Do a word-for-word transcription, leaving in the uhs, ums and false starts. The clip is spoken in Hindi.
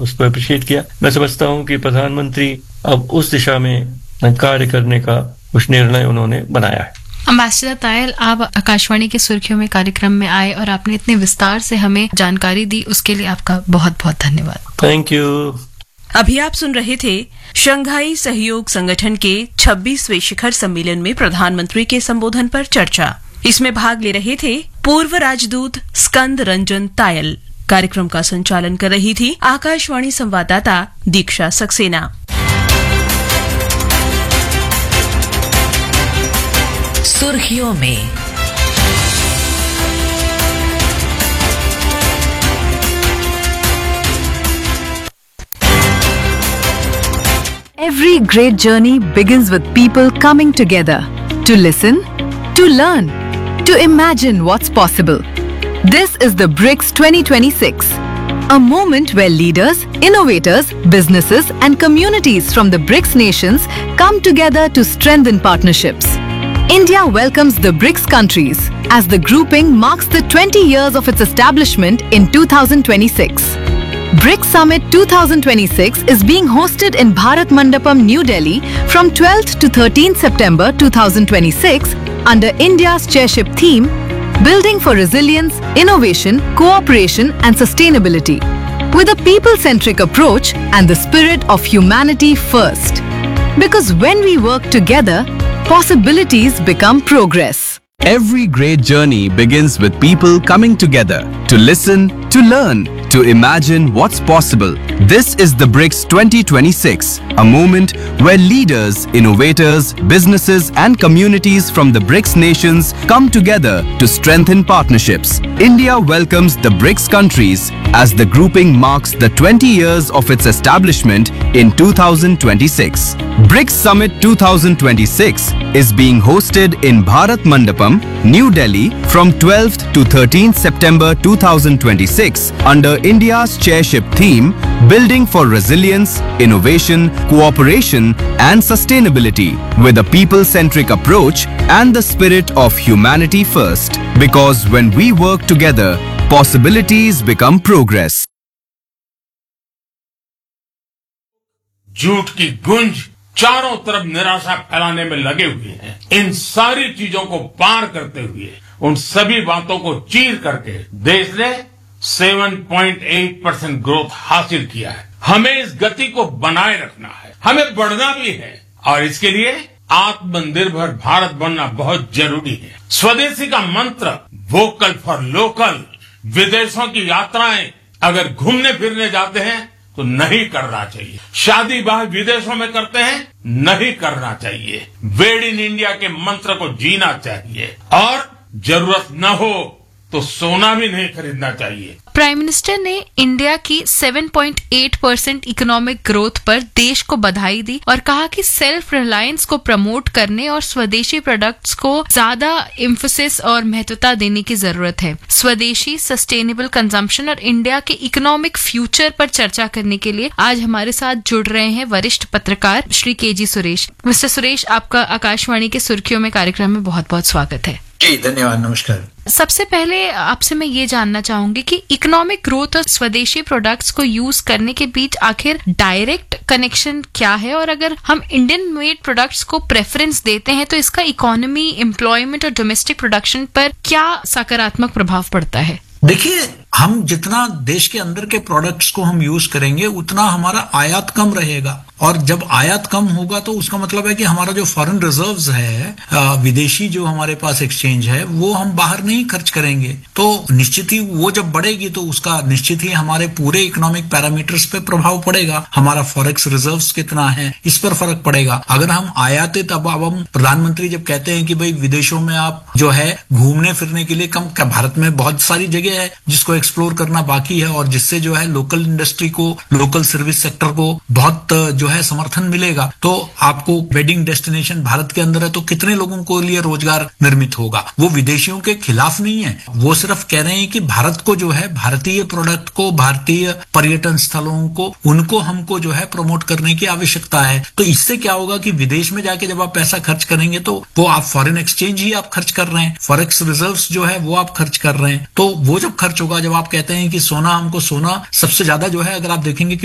उसको अप्रिशिएट किया। मैं समझता हूँ कि प्रधानमंत्री अब उस दिशा में कार्य करने का कुछ निर्णय उन्होंने बनाया है। अम्बेसडर तायल, आप आकाशवाणी की सुर्खियों में कार्यक्रम में आए और आपने इतने विस्तार से हमें जानकारी दी, उसके लिए आपका बहुत बहुत धन्यवाद। Thank you. अभी आप सुन रहे थे शंघाई सहयोग संगठन के छब्बीसवें शिखर सम्मेलन में प्रधानमंत्री के संबोधन पर चर्चा। इसमें भाग ले रहे थे पूर्व राजदूत स्कंद रंजन तायल। कार्यक्रम का संचालन कर रही थी आकाशवाणी संवाददाता दीक्षा सक्सेना। सुर्खियों में Every great journey begins with people coming together to listen, to learn, to imagine what's possible. This is the BRICS twenty twenty-six, a moment where leaders, innovators, businesses and communities from the BRICS nations come together to strengthen partnerships. India welcomes the BRICS countries as the grouping marks the twenty years of its establishment in two thousand twenty-six. BRICS Summit twenty twenty-six is being hosted in Bharat Mandapam, New Delhi from twelfth to thirteenth September twenty twenty-six under India's chairship theme, Building for Resilience, Innovation, Cooperation and Sustainability, with a people-centric approach and the spirit of humanity first. Because when we work together, possibilities become progress. Every great journey begins with people coming together to listen, to learn, to imagine what's possible. This is the BRICS twenty twenty-six, a moment where leaders, innovators, businesses and communities from the BRICS nations come together to strengthen partnerships. India welcomes the BRICS countries as the grouping marks the twenty years of its establishment in two thousand twenty-six. BRICS Summit twenty twenty-six is being hosted in Bharat Mandapam, New Delhi from twelfth to thirteenth September two thousand twenty-six under India's chairship theme, Building for Resilience, Innovation, Cooperation and Sustainability, with a people-centric approach and the spirit of humanity first. Because when we work together, possibilities become progress. झूठ की गूंज चारों तरफ निराशा फैलाने में लगे हुए हैं। इन सारी चीजों को पार करते हुए, उन सभी बातों को चीर करके देश ने सात पॉइंट आठ परसेंट ग्रोथ हासिल किया है। हमें इस गति को बनाए रखना है, हमें बढ़ना भी है और इसके लिए आत्मनिर्भर भारत बनना बहुत जरूरी है। स्वदेशी का मंत्र वोकल फॉर लोकल, विदेशों की यात्राएं अगर घूमने फिरने जाते हैं तो नहीं करना चाहिए। शादी ब्याह विदेशों में करते हैं, नहीं करना चाहिए। मेड इन इंडिया के मंत्र को जीना चाहिए और जरूरत न हो तो सोना भी नहीं खरीदना चाहिए। प्राइम मिनिस्टर ने इंडिया की सात पॉइंट आठ परसेंट इकोनॉमिक ग्रोथ पर देश को बधाई दी और कहा कि सेल्फ रिलायंस को प्रमोट करने और स्वदेशी प्रोडक्ट्स को ज्यादा एम्फोसिस और महत्वता देने की जरूरत है। स्वदेशी, सस्टेनेबल कंजम्पशन और इंडिया के इकोनॉमिक फ्यूचर पर चर्चा करने के लिए आज हमारे साथ जुड़ रहे हैं वरिष्ठ पत्रकार श्री के जी सुरेश। मिस्टर सुरेश, आपका आकाशवाणी के सुर्खियों में कार्यक्रम में बहुत बहुत स्वागत है। जी धन्यवाद, नमस्कार। सबसे पहले आपसे मैं ये जानना चाहूंगी कि इकोनॉमिक ग्रोथ और स्वदेशी प्रोडक्ट्स को यूज करने के बीच आखिर डायरेक्ट कनेक्शन क्या है, और अगर हम इंडियन मेड प्रोडक्ट्स को प्रेफरेंस देते हैं तो इसका इकोनॉमी, एम्प्लॉयमेंट और डोमेस्टिक प्रोडक्शन पर क्या सकारात्मक प्रभाव पड़ता है? देखिए, हम जितना देश के अंदर के प्रोडक्ट्स को हम यूज करेंगे उतना हमारा आयात कम रहेगा, और जब आयात कम होगा तो उसका मतलब है कि हमारा जो फॉरेन रिजर्व्स है, विदेशी जो हमारे पास एक्सचेंज है, वो हम बाहर नहीं खर्च करेंगे। तो निश्चित ही वो जब बढ़ेगी तो उसका निश्चित ही हमारे पूरे इकोनॉमिक पैरामीटर्स पे प्रभाव पड़ेगा। हमारा फॉरेक्स रिजर्व्स कितना है इस पर फर्क पड़ेगा। अगर हम आयातित, अब अब हम प्रधानमंत्री जब कहते हैं कि भाई विदेशों में आप जो है घूमने फिरने के लिए कम, भारत में बहुत सारी जगह है जिसको एक्सप्लोर करना बाकी है और जिससे जो है लोकल इंडस्ट्री को, लोकल सर्विस सेक्टर को बहुत जो है समर्थन मिलेगा। तो आपको वेडिंग डेस्टिनेशन भारत के अंदर है तो कितने लोगों को लिए रोजगार निर्मित होगा। वो विदेशियों के खिलाफ नहीं है, वो सिर्फ कह रहे हैं कि भारत को जो है, भारतीय प्रोडक्ट को, भारतीय पर्यटन स्थलों को, उनको हमको जो है प्रमोट करने की आवश्यकता है। तो इससे क्या होगा कि विदेश में जाके जब आप पैसा खर्च करेंगे तो वो आप फॉरेन एक्सचेंज ही आप खर्च कर रहे हैं, फॉरेक्स रिजर्व्स जो है वो आप खर्च कर रहे हैं। तो वो जब खर्च होगा, जब आप कहते हैं कि सोना, हमको सोना सबसे ज्यादा जो है, अगर आप देखेंगे कि